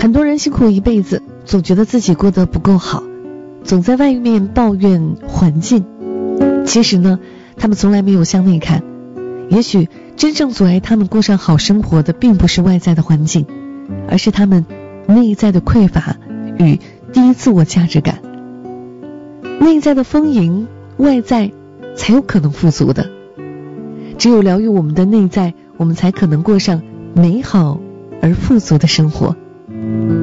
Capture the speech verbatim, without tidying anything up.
很多人辛苦一辈子，总觉得自己过得不够好，总在外面抱怨环境。其实呢，他们从来没有向内看，也许真正阻碍他们过上好生活的并不是外在的环境，而是他们内在的匮乏与低自我价值感。内在的丰盈，外在才有可能富足的。只有疗愈我们的内在，我们才可能过上美好而富足的生活。